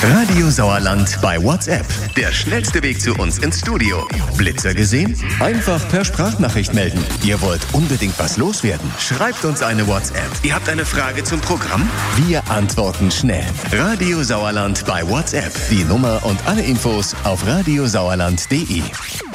Radio Sauerland bei WhatsApp. Der schnellste Weg zu uns ins Studio. Blitzer gesehen? Einfach per Sprachnachricht melden. Ihr wollt unbedingt was loswerden? Schreibt uns eine WhatsApp. Ihr habt eine Frage zum Programm? Wir antworten schnell. Radio Sauerland bei WhatsApp. Die Nummer und alle Infos auf radiosauerland.de.